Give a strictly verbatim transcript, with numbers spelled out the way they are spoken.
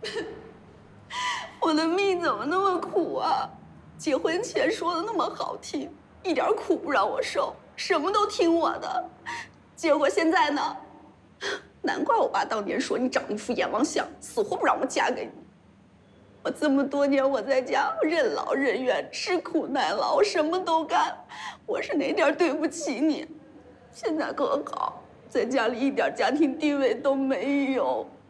我的命怎么那么苦啊？结婚前说的那么好听，一点苦不让我受，什么都听我的。结果现在呢？难怪我爸当年说你长一副阎王相，死活不让我嫁给你。我这么多年我在家任劳任怨，吃苦耐劳，什么都干，我是哪点对不起你？现在可好，在家里一点家庭地位都没有。